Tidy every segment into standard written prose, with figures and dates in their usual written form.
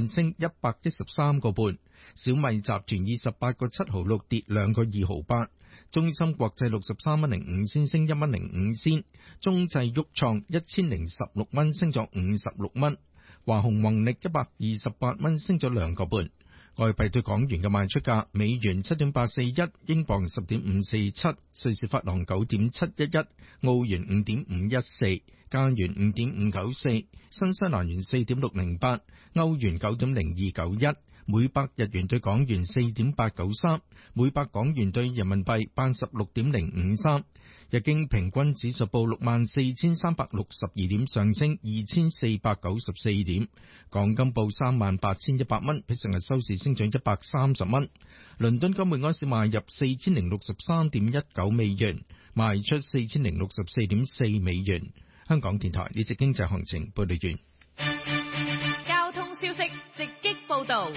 半，升113個半。小米集團28個7毫6，跌2個2毫8。中芯國際63蚊05仙，升1蚊05仙。中製旭創1016蚊，升咗56蚊。華虹宏力128蚊，升咗2個半。外幣對港元嘅賣出價：美元7.841，英鎊10.547，瑞士法郎9.711，澳元5.514，加元5.594，新西蘭元4.608，歐元9.0291，每百日元對港元4.893，每百港元對人民幣86.053。日經平均指數報64,362點，上升2,494點。港金報38,100蚊，比上日收市升咗130蚊。倫敦金每安士賣入4,063.19美元，賣出4,064.4美元。香港電台呢節經濟行情報道完。 交通消息直擊報道。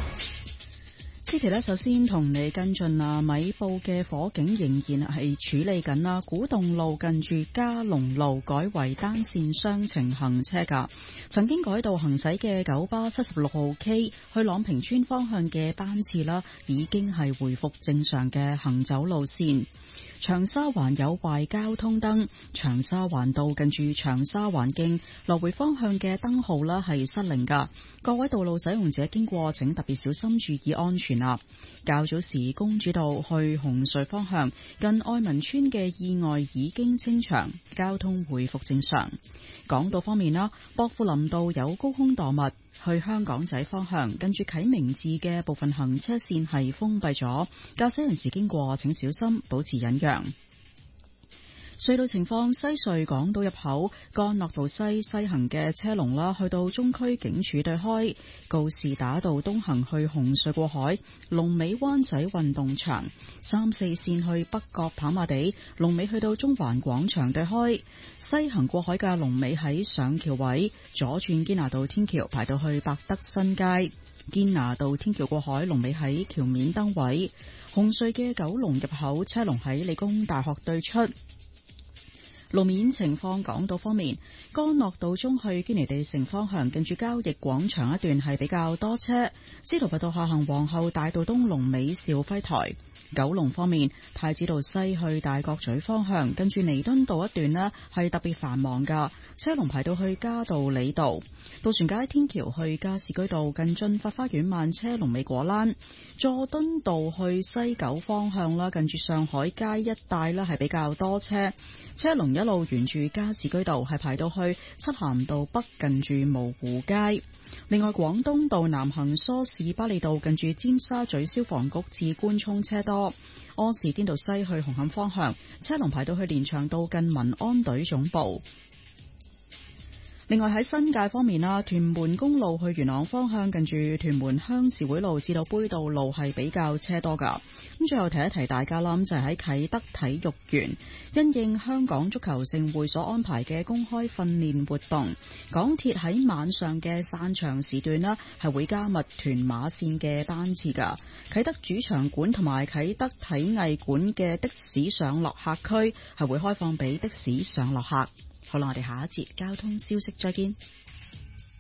Kitty 呢，首先同你跟進米埔嘅火警仍然係處理緊啦。古洞路近住嘉龍路改為單線雙程行車噶，曾經改道行駛嘅九巴76號 K 去朗屏村方向嘅班次啦，已經係回復正常嘅行走路線。長沙灣有壞交通燈，長沙灣道近住長沙灣徑來回方向嘅燈號啦係失靈噶，各位道路使用者經過請特別小心注意安全啦。較早時公主道去紅隧方向近愛民村嘅意外已經清場，交通回復正常。港島方面啦，薄扶林道有高空墮物，去香港仔方向近住啟明寺嘅部分行車線係封閉咗，駕駛人士經過請小心保持忍讓。隧道情況：西隧港島入口干諾道西行嘅車龍啦，去到中區警署對開；告士打道東行去紅隧過海，龍尾灣仔運動場；3、4線去北角跑馬地，龍尾去到中環廣場對開；西行過海嘅龍尾喺上橋位，左轉堅拿道天橋排到去百德新街；堅拿道天橋過海龍尾喺橋面燈位；紅隧嘅九龍入口車龍喺理工大學對出。路面情況，港島方面，干諾道中去堅尼地城方向近住交易廣場一段係比較多車；司徒拔道下行皇后大道東龍尾兆輝台。九龍方面，太子道西去大角咀方向近住彌敦道一段呢係特別繁忙噶，車龍排到去嘉道理道。渡船街天橋去加士居道近駿發花園慢車龍尾果欄。佐敦道去西九方向啦，近住上海街一帶呢係比較多車，車龍一路沿住加士居道係排到去漆咸道北近住蕪湖街。另外，廣東道南行梳士巴利道近住尖沙咀消防局至官涌車多。柯士甸道西去紅磡方向車龍排到去連翔道近民安隊總部。另外喺新界方面啦，屯門公路去元朗方向近住屯門鄉事會路至到杯渡路係比較車多噶。咁最後提一提大家啦，就係喺啟德體育園，因應香港足球盛會所安排嘅公開訓練活動，港鐵喺晚上嘅散場時段啦，係會加密屯馬線嘅班次噶。啟德主場館同埋啟德體藝館嘅的士上落客區係會開放俾的士上落客。好啦，我哋下一節交通消息再見。